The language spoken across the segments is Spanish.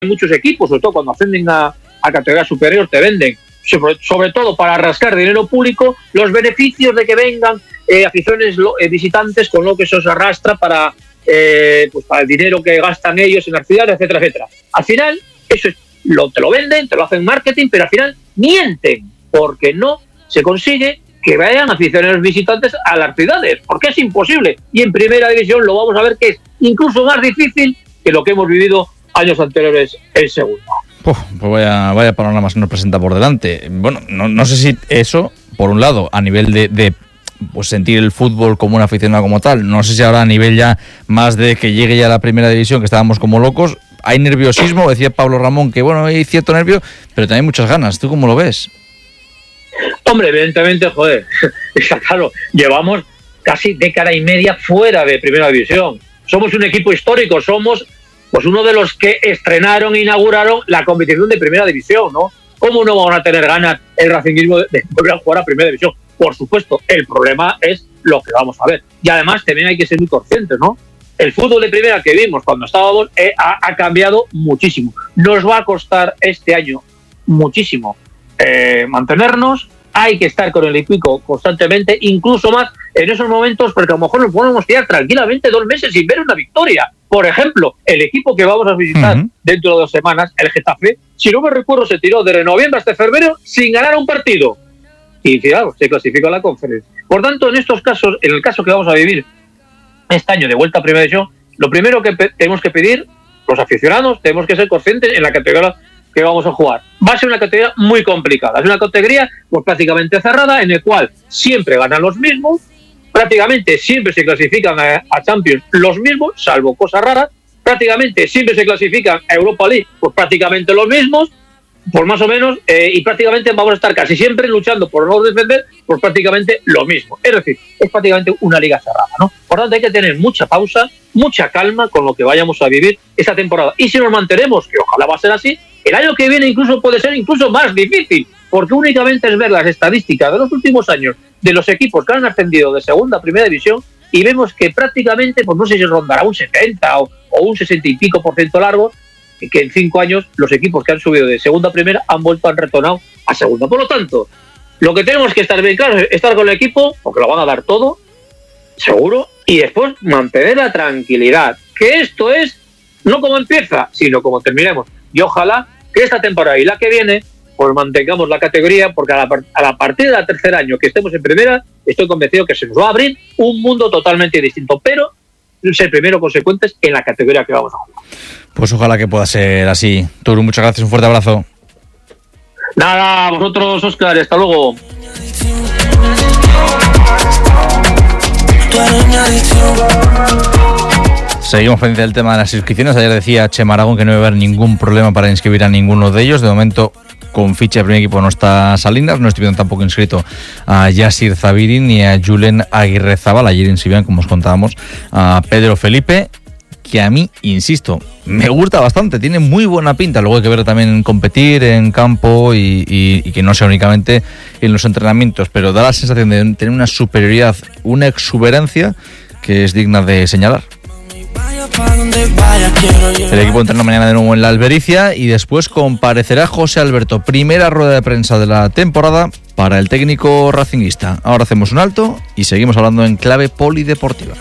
muchos equipos, sobre todo cuando ascienden a categoría superior, te venden, sobre todo para rascar dinero público, los beneficios de que vengan aficiones visitantes, con lo que eso se arrastra para el dinero que gastan ellos en las ciudades, etcétera, etcétera. Al final, eso te lo venden, te lo hacen marketing, pero al final mienten, porque no se consigue que vayan aficionados visitantes a las ciudades, porque es imposible. Y en primera división lo vamos a ver que es incluso más difícil que lo que hemos vivido años anteriores en segunda. Pues vaya panorama se nos presenta por delante. Bueno, no sé si eso, por un lado, a nivel de pues sentir el fútbol como un aficionado como tal, no sé si ahora a nivel ya más de que llegue ya a la primera división, que estábamos como locos, hay nerviosismo, decía Pablo Ramón, que bueno, hay cierto nervio, pero también hay muchas ganas. ¿Tú cómo lo ves? Hombre, evidentemente, está claro, llevamos casi década y media fuera de primera división. Somos un equipo histórico, somos pues uno de los que estrenaron e inauguraron la competición de primera división, ¿no? ¿Cómo no van a tener ganas el racinguismo de volver a jugar a primera división? Por supuesto, el problema es lo que vamos a ver. Y además también hay que ser muy conscientes, ¿no? El fútbol de primera que vimos cuando estábamos ha cambiado muchísimo. Nos va a costar este año muchísimo mantenernos. Hay que estar con el equipo constantemente, incluso más en esos momentos, porque a lo mejor nos podemos quedar tranquilamente 2 meses sin ver una victoria. Por ejemplo, el equipo que vamos a visitar dentro de 2 semanas, el Getafe, si no me recuerdo, se tiró desde noviembre hasta febrero sin ganar un partido. Y claro, se clasificó a la Conference. Por tanto, en estos casos, en el caso que vamos a vivir este año de vuelta a primera división, lo primero que tenemos que pedir, los aficionados, tenemos que ser conscientes en la categoría que vamos a jugar. Va a ser una categoría muy complicada. Es una categoría pues prácticamente cerrada, en el cual siempre ganan los mismos, prácticamente siempre se clasifican a Champions los mismos, salvo cosas raras, prácticamente siempre se clasifican a Europa League, pues prácticamente los mismos, pues más o menos, y prácticamente vamos a estar casi siempre luchando por no defender, pues prácticamente lo mismo. Es decir, es prácticamente una liga cerrada, ¿no? Por tanto, hay que tener mucha pausa, mucha calma con lo que vayamos a vivir esta temporada. Y si nos mantenemos, que ojalá va a ser así, el año que viene incluso puede ser incluso más difícil, porque únicamente es ver las estadísticas de los últimos años de los equipos que han ascendido de segunda a primera división y vemos que prácticamente, pues no sé si rondará un 70 o un 60 y pico % largo, que en 5 años los equipos que han subido de segunda a primera han vuelto, han retornado a segunda. Por lo tanto, lo que tenemos que estar bien claro es estar con el equipo, porque lo van a dar todo, seguro, y después mantener la tranquilidad, que esto es no como empieza, sino como terminemos. Y ojalá que esta temporada y la que viene pues mantengamos la categoría, porque a la partir del tercer año que estemos en primera, estoy convencido que se nos va a abrir un mundo totalmente distinto, pero ser primero consecuentes en la categoría que vamos a jugar. Pues ojalá que pueda ser así. Turu, muchas gracias, un fuerte abrazo. Nada, a vosotros, Óscar, hasta luego. Seguimos pendiente del tema de las inscripciones. Ayer decía Chema Aragón que no iba a haber ningún problema para inscribir a ninguno de ellos. De momento, con ficha de primer equipo no está Salinas, no estoy viendo tampoco inscrito a Yasir Zabirin ni a Julen Aguirrezabal. Ayer inscribían, como os contábamos, a Pedro Felipe, que a mí, insisto, me gusta bastante, tiene muy buena pinta. Luego hay que ver también competir en campo y que no sea únicamente en los entrenamientos, pero da la sensación de tener una superioridad, una exuberancia que es digna de señalar. El equipo entrena mañana de nuevo en la Albericia y después comparecerá José Alberto. Primera rueda de prensa de la temporada para el técnico racinguista. Ahora hacemos un alto y seguimos hablando en clave polideportiva.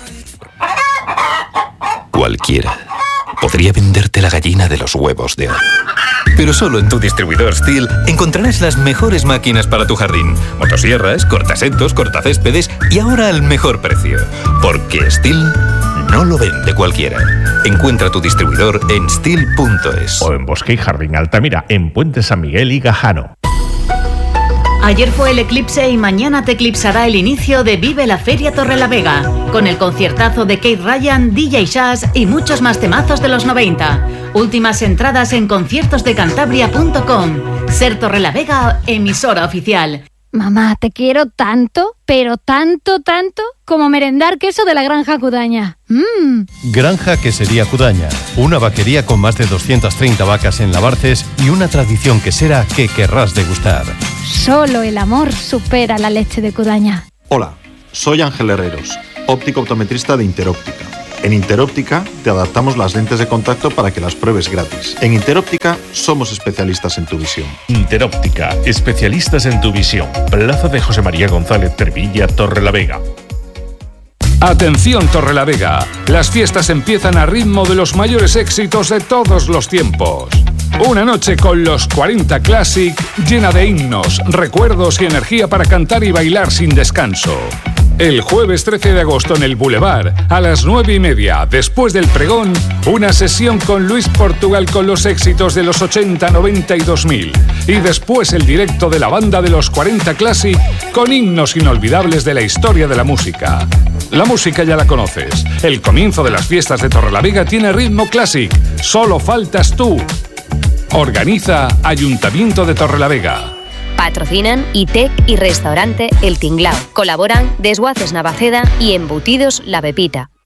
Cualquiera podría venderte la gallina de los huevos de oro. Pero solo en tu distribuidor STIHL encontrarás las mejores máquinas para tu jardín. Motosierras, cortasetos, cortacéspedes y ahora al mejor precio. Porque STIHL no lo vende cualquiera. Encuentra tu distribuidor en stihl.es. O en Bosque y Jardín Altamira, en Puente San Miguel y Gajano. Ayer fue el eclipse y mañana te eclipsará el inicio de Vive la Feria Torrelavega, con el conciertazo de Kate Ryan, DJ Shaz y muchos más temazos de los 90. Últimas entradas en conciertosdecantabria.com. Ser Torrelavega, emisora oficial. Mamá, te quiero tanto, pero tanto, tanto, como merendar queso de la Granja Cudaña. Granja Quesería Cudaña, una vaquería con más de 230 vacas en Labarces y una tradición quesera que querrás degustar. Solo el amor supera la leche de Cudaña. Hola, soy Ángel Herreros, óptico optometrista de Interóptica. En Interóptica te adaptamos las lentes de contacto para que las pruebes gratis. En Interóptica somos especialistas en tu visión. Interóptica, especialistas en tu visión. Plaza de José María González Cervilla, Torrelavega. Atención Torrelavega, las fiestas empiezan a ritmo de los mayores éxitos de todos los tiempos. Una noche con los 40 Classic llena de himnos, recuerdos y energía para cantar y bailar sin descanso. El jueves 13 de agosto en el Boulevard, a las 9:30, después del pregón, una sesión con Luis Portugal con los éxitos de los 80, 90 y 2000. Y después el directo de la banda de los 40 Classic con himnos inolvidables de la historia de la música. La música ya la conoces. El comienzo de las fiestas de Torrelavega tiene ritmo Classic. Solo faltas tú. Organiza Ayuntamiento de Torrelavega. Patrocinan ITEC y Restaurante El Tinglao. Colaboran Desguaces Navaceda y Embutidos La Pepita.